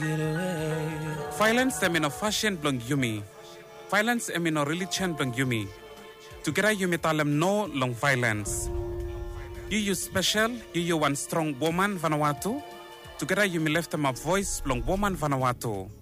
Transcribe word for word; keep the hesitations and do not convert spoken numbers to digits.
Violence emino fashion blong yumi. Violence emino religion blong yumi. Together yumi talem no long violence. You you special, you you one strong woman Vanuatu. Together yumi left them a voice blong woman Vanuatu.